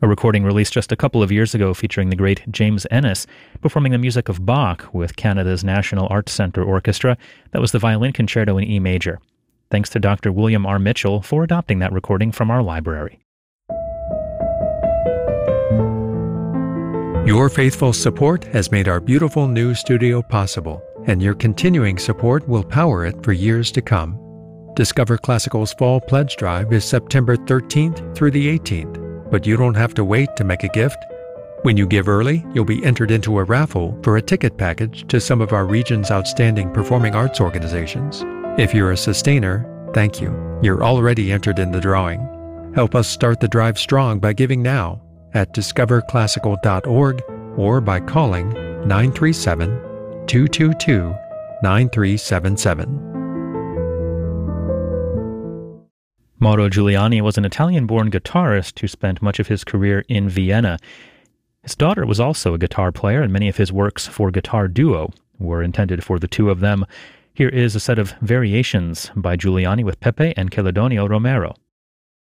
A recording released just a couple of years ago featuring the great James Ennis performing the music of Bach with Canada's National Arts Centre Orchestra. That was the Violin Concerto in E major. Thanks to Dr. William R. Mitchell for adopting that recording from our library. Your faithful support has made our beautiful new studio possible, and your continuing support will power it for years to come. Discover Classical's Fall Pledge Drive is September 13th through the 18th, but you don't have to wait to make a gift. When you give early, you'll be entered into a raffle for a ticket package to some of our region's outstanding performing arts organizations. If you're a sustainer, thank you. You're already entered in the drawing. Help us start the drive strong by giving now at discoverclassical.org or by calling 937-222-9377. Mauro Giuliani was an Italian-born guitarist who spent much of his career in Vienna. His daughter was also a guitar player, and many of his works for guitar duo were intended for the two of them. Here is a set of variations by Giuliani with Pepe and Celedonio Romero.